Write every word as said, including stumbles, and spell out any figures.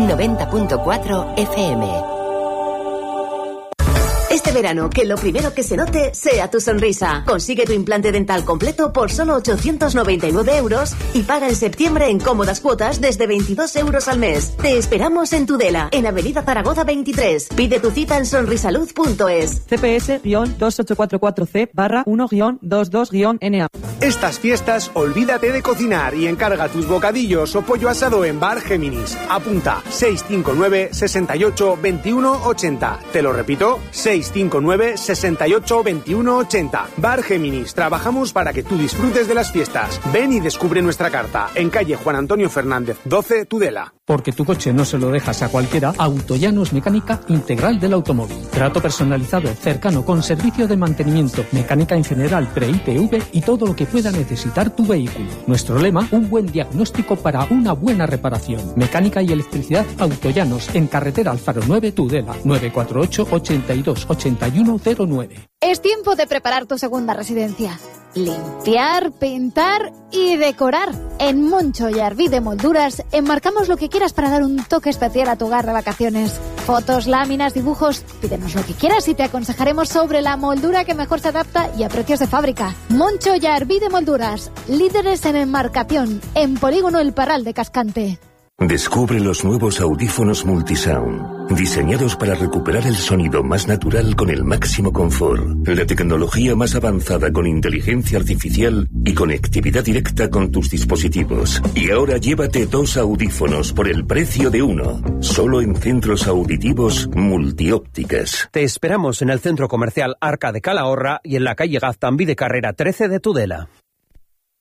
noventa punto cuatro F M. Este verano, que lo primero que se note sea tu sonrisa. Consigue tu implante dental completo por solo ochocientos noventa y nueve euros y paga en septiembre en cómodas cuotas desde veintidós euros al mes. Te esperamos en Tudela, en Avenida Zaragoza veintitrés. Pide tu cita en sonrisalud punto es. C P S dos ocho cuatro cuatro C barra uno guión veintidós guión N A. Estas fiestas, olvídate de cocinar y encarga tus bocadillos o pollo asado en Bar Géminis. Apunta seis cinco nueve, seis ocho, veintiuno ochenta. Te lo repito, seis cinco nueve, seis ocho, veintiuno ochenta. Bar Géminis. Trabajamos para que tú disfrutes de las fiestas. Ven y descubre nuestra carta en calle Juan Antonio Fernández, doce, Tudela. Porque tu coche no se lo dejas a cualquiera, Autollanos Mecánica Integral del Automóvil. Trato personalizado, cercano, con servicio de mantenimiento, mecánica en general, pre-I T V y todo lo que pueda necesitar tu vehículo. Nuestro lema, un buen diagnóstico para una buena reparación. Mecánica y electricidad Autollanos, en carretera Alfaro nueve, Tudela, nueve cuatro ocho, ochenta y dos, ochenta y uno cero nueve. Es tiempo de preparar tu segunda residencia. Limpiar, pintar y decorar. En Moncho y Arví de Molduras enmarcamos lo que quieras para dar un toque especial a tu hogar de vacaciones. Fotos, láminas, dibujos. Pídenos lo que quieras y te aconsejaremos sobre la moldura que mejor se adapta y a precios de fábrica. Moncho y Arví de Molduras, líderes en enmarcación, en Polígono El Parral de Cascante. Descubre los nuevos audífonos Multisound, diseñados para recuperar el sonido más natural con el máximo confort, la tecnología más avanzada con inteligencia artificial y conectividad directa con tus dispositivos. Y ahora llévate dos audífonos por el precio de uno, solo en Centros Auditivos Multiópticas. Te esperamos en el Centro Comercial Arca de Calahorra y en la calle Gaztambide Carrera trece de Tudela.